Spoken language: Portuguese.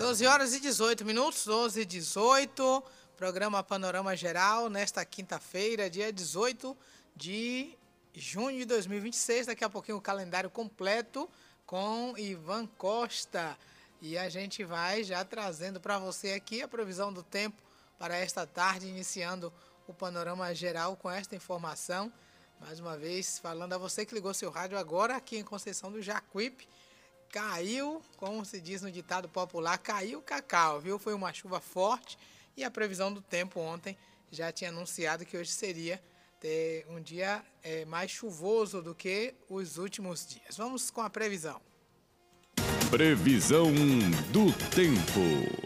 12 horas e 18 minutos, 12 e 18, programa Panorama Geral, nesta quinta-feira, dia 18 de junho de 2026. Daqui a pouquinho o calendário completo com Ivan Costa. E a gente vai já trazendo para você aqui a previsão do tempo para esta tarde, iniciando o Panorama Geral com esta informação. Mais uma vez, falando a você que ligou seu rádio agora aqui em Conceição do Jacuípe. Caiu, como se diz no ditado popular, caiu o cacau, viu? Foi uma chuva forte e a previsão do tempo ontem já tinha anunciado que hoje seria um dia mais chuvoso do que os últimos dias. Vamos com a previsão. Previsão do tempo.